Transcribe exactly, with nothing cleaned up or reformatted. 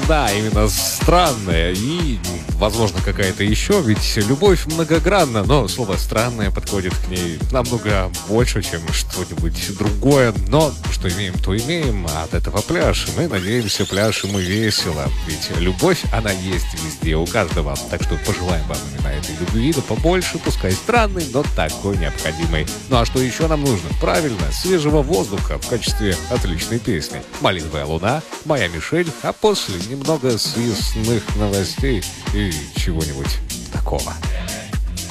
Да, именно странная и, возможно, какая-то еще, ведь любовь многогранна, но слово «странное» подходит к ней намного больше, чем что-нибудь другое. Но что имеем, то имеем, а от этого пляж. Мы надеемся, пляж ему весело, ведь любовь, она есть везде, у каждого. Так что пожелаем вам именно этой любви, да побольше, пускай странной, но такой необходимой. Ну а что еще нам нужно? Правильно, свежего воздуха в качестве отличной песни. «Малиновая луна», «Моя Мишель», а после немного съестных новостей и чего-нибудь такого.